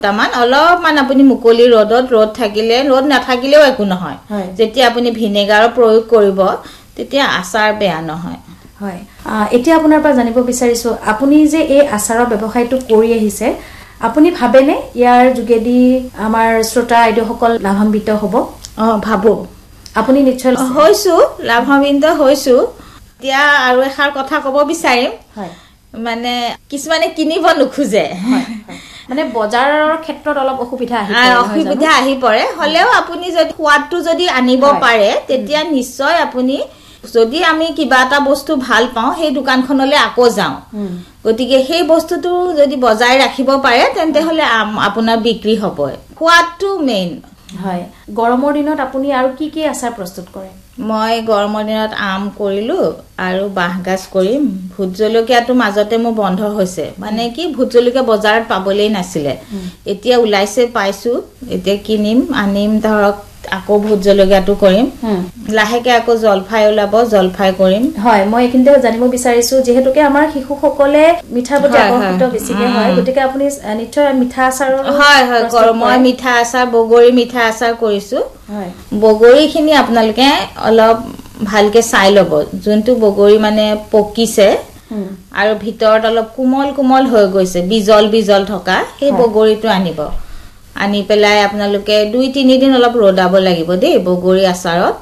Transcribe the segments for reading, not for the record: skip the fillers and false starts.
তামান অলপমান আপুনি মুকলি ৰ'দত ৰ'দ থাকিলে ৰ'দ নাথাকিলেও একো নহয় যেতিয়া আপুনি ভিনেগাৰৰ প্ৰয়োগ কৰিব তেতিয়া আচাৰ বেয়া নহয় হয় এতিয়া আপোনাৰ পৰা জানিব বিচাৰিছো আপুনি যে এই আচাৰৰ ব্যৱসায়টো কৰি আহিছে আপুনি ভাবেনে ইয়াৰ যোগেদি আমাৰ শ্ৰোতা আইডসকল লাভান্বিত হ'ব ভাবো আপুনি নিশ্চয় হৈছো লাভান্বিত হৈছো এতিয়া আৰু এষাৰ কথা ক'ব বিচাৰিম হয় মানে কিছুমানে কিনিব নোখোজে মানে বজাৰৰ ক্ষেত্ৰত অলপ অসুবিধা আহি পৰে হলেও আপুনি যদি সোৱাদটো যদি আনিব পাৰে তেতিয়া নিশ্চয় আপুনি যদি আমি কিবা এটা বস্তু ভাল পাওঁ সেই দোকানখনলৈ আকৌ যাওঁ গতিকে সেই বস্তুটো যদি বজাই ৰাখিব পাৰে তেন্তে হলে আপোনাৰ বিক্ৰী হ'বই সোৱাদটো মেইন হয় গৰমৰ দিনত আপুনি আৰু কি কি আচাৰ প্ৰস্তুত কৰে মই গৰমৰ দিনত আম কৰিলো আৰু বাঁহগাজ কৰিম ভোট জলকীয়াটো মাজতে মোৰ বন্ধ হৈছে মানে কি ভোট জলকীয়া বজাৰত পাবলেই নাছিলে এতিয়া ওলাইছে পাইছো এতিয়া কিনিম আনিম ধৰক আকৌ ভোট জলকীয়াটো কৰিম লাহেকে আকৌ জলফাই ওলাব জলফাই কৰিম হয় মই এইখিনিতে জানিব বিচাৰিছো যেহেতুকে আমাৰ শিশুসকলে মিঠাৰ প্ৰতি আকৰ্ষিত বেছিকে হয় গতিকে আপুনি নিশ্চয় মিঠা আচাৰ হয় হয় মই মিঠা আচাৰ বগৰী মিঠা আচাৰ কৰিছো হয় বগৰীখিনি আপোনালোকে অলপ ভালকে চাই ল'ব যোনটো বগৰী মানে পকিছে আৰু ভিতৰত অলপ কোমল কোমল হৈ গৈছে বিজল বিজল থকা সেই বগৰীটো আনিব আনি পেলাই আপোনালোকে 2-3 দিন অলপ ৰদাব লাগিব দেই বগৰী আচাৰত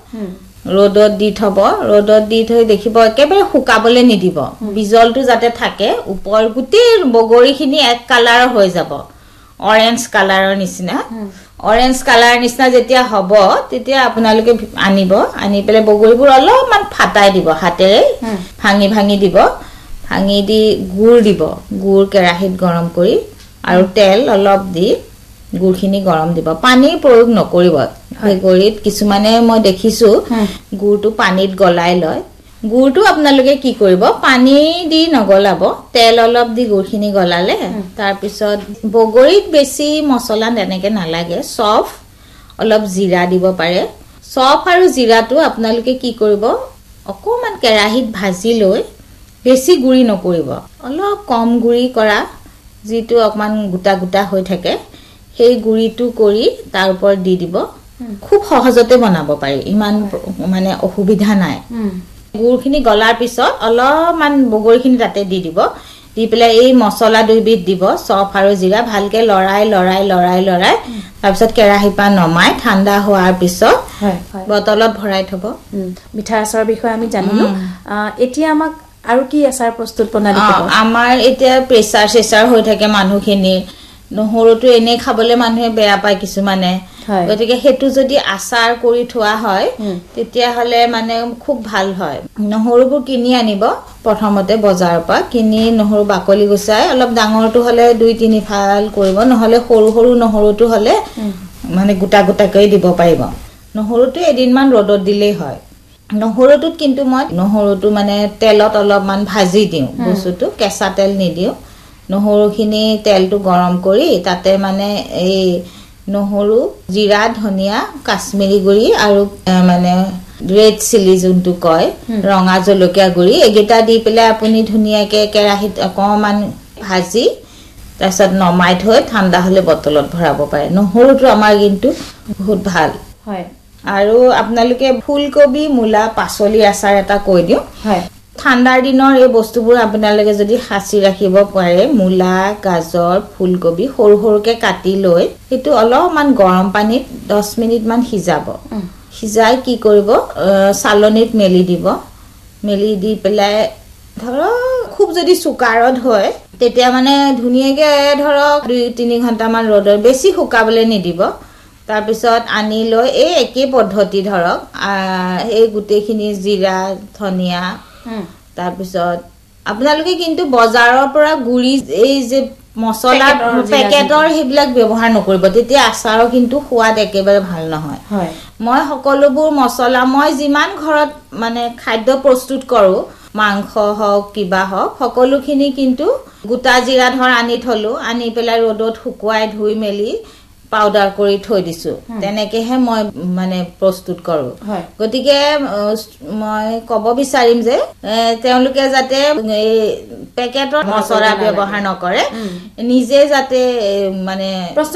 ৰ'দত দি থব ৰ'দত দি থৈ দেখিব একেবাৰে শুকাবলৈ নিদিব বিজলটো যাতে থাকে ওপৰ গোটেই বগৰীখিনি এক কালাৰৰ হৈ যাব অৰেঞ্জ কালাৰৰ নিচিনা অৰেঞ্জ কালাৰ নিচিনা যেতিয়া হ'ব তেতিয়া আপোনালোকে আনিব আনি পেলাই বগৰীবোৰ অলপমান ফাটাই দিব হাতেৰে ভাঙি ভাঙি দিব ভাঙি দি গুড় দিব গুড় কেৰাহীত গৰম কৰি আৰু তেল অলপ দি গুড়খিনি গৰম দিব পানী প্ৰয়োগ নকৰিব বগৰীত কিছুমানে মই দেখিছো গুড়টো পানীত গলাই লয় গুড়টো আপোনালোকে কি কৰিব পানী দি নগলাব তেল অলপ দি গুড়খিনি গলালে তাৰ পিছত বগৰীত বেছি মছলা তেনেকে নালাগে চফ অলপ জিৰা দিব পাৰে চফ আৰু জিৰাটো আপোনালোকে কি কৰিব অকমান কেৰাহীত ভাজি লৈ বেছি গুড়ি নকৰিব অলপ কম গুড়ি কৰা যিটো অকমান গোটা গোটা হৈ থাকে সেই গুড়িটো কৰি তাৰ ওপৰত দি দিব খুব সহজতে বনাব পাৰি ইমান মানে অসুবিধা নাই গুড়খিনি গলাৰ পিছত অলপমান বগৰীখিনি তাতে দি দিব দি পেলাই এই মছলা দুইবিধ দিব চফ আৰু জিৰা ভালকে লৰাই লৰাই লৰাই লৰাই তাৰপিছত কেৰাহীৰ পৰা নমাই ঠাণ্ডা হোৱাৰ পিছত বটলত ভৰাই থব মিঠা আচাৰৰ বিষয়ে আমি জানিলো এতিয়া আমাক আৰু কি আচাৰ প্ৰস্তুত প্ৰণালী আমাৰ এতিয়া প্ৰেছাৰ চেছাৰ হৈ থাকে মানুহখিনি নহৰুটো এনে খাবলে মানুহে বেয়া পায় কিছুমানে গতিকে হেতু যদি আচাৰ কৰি থোৱা হয় তেতিয়া হলে মানে খুব ভাল হয় নহৰুবোৰ কিনি আনিব প্ৰথমতে বজাৰৰ পৰা কিনি নহৰু বাকলি গুচাই অলপ ডাঙৰটো হলে 2-3 ফাল কৰিব নহলে সৰু সৰু নহৰুটো হলে মানে গোটা গোটাকৈ দিব পাৰিব নহৰুটো এদিনমান ৰ'দত দিলেই হয় নহৰুটোত কিন্তু মই নহৰুটো মানে তেলত অলপমান ভাজি দিওঁ বস্তুটো কেঁচা তেল নিদিওঁ নহৰুখিনি তেলটো গৰম কৰি তাতে মানে এই নহৰু জিৰা ধনিয়া কাশ্মীৰী গুড়ি আৰু মানে ৰেড চিলি যোনটো কয় ৰঙা জলকীয়া গুড়ি এগিটা দি পেলাই আপুনি ধুনীয়াকে কেৰাহীত অকমান ভাজি তাৰপিছত নমাই থৈ ঠাণ্ডা হলে বটলত ভৰাব পাৰে নহৰুটো আমাৰ কিন্তু বহুত ভাল হয় আৰু আপোনালোকে ফুলকবি মূলা পাচলি আচাৰ এটা কৈ দিও হয় ঠাণ্ডাৰ দিনৰ এই বস্তুবোৰ আপোনালোকে যদি সাঁচি ৰাখিব পাৰে মূলা গাজৰ ফুলকবি সৰু সৰুকে কাটি লৈ এটো অলপমান গৰম পানীত 10 মিনিট মান সিজাব সিজাই কি কৰিব চালনীত মেলি দিব মেলি দি পেলাই ধৰক খুব যদি সুকাৰত হয় তেতিয়া মানে ধুনীয়াকে ধৰক 2-3 ঘণ্টা মান ৰ'দৰ বেছি শুকাবলে নিদিব তাৰ পিছত আনি লৈ এই একে পদ্ধতি ধৰক এই গুটেখিনি জিৰা ধনিয়া তাৰ পিছত আপোনালোকে কিন্তু বজাৰৰ পৰা গুড়ি এই যে মছলা পেকেটৰ হেবিলাক ব্যৱহাৰ নকৰিব তেতিয়া আচাৰৰ কিন্তু সোৱাদ একেবাৰে ভাল নহয় মই সকলোবোৰ মছলা মই যিমান ঘৰত মানে খাদ্য প্ৰস্তুত কৰো মাংস হওক কিবা হওক সকলোখিনি কিন্তু গোটা জিৰা ধৰ আনি থলো আনি পেলাই ৰ'দত শুকুৱাই ধুই মেলি পাউডাৰ কৰি থৈ দিছো তেনেকেহে মই মানে প্ৰস্তুত কৰো গতিকে মই কব বিচাৰিম যে তেওঁলোকে যাতে এই পেকেটৰ মছলা ব্যৱহাৰ নকৰে নিজে যাতে মানে